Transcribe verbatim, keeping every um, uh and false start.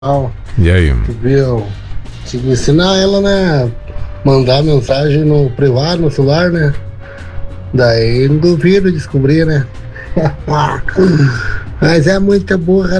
E aí? Viu? Tinha que ensinar ela, né? Mandar mensagem no privado, no celular, né? Daí não duvido descobrir, né? Mas é muita burra.